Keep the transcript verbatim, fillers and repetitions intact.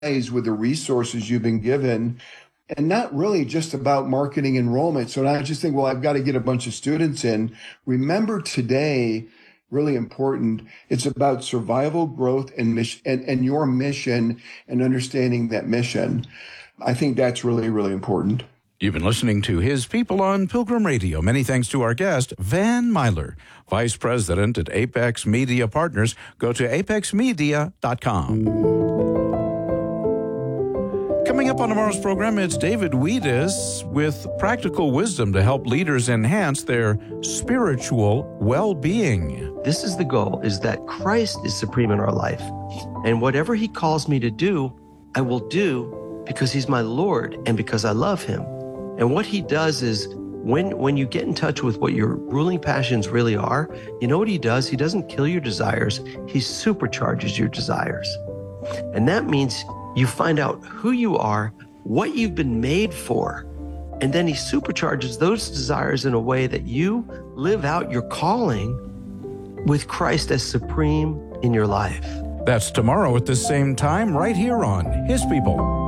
with the resources you've been given, and not really just about marketing enrollment. So I just think, well, I've got to get a bunch of students in. Remember today, really important, it's about survival, growth, and mission, and, and your mission, and understanding that mission. I think that's really, really important. You've been listening to His People on Pilgrim Radio. Many thanks to our guest, Van Meiler, Vice President at Apex Media Partners. Go to apex media dot com. Coming up on tomorrow's program, it's David Wiedis with practical wisdom to help leaders enhance their spiritual well-being. This is the goal, is that Christ is supreme in our life. And whatever he calls me to do, I will do because he's my Lord and because I love him. And what he does is when, when you get in touch with what your ruling passions really are, you know what he does? He doesn't kill your desires. He supercharges your desires. And that means you find out who you are, what you've been made for, and then he supercharges those desires in a way that you live out your calling with Christ as supreme in your life. That's tomorrow at the same time, right here on His People.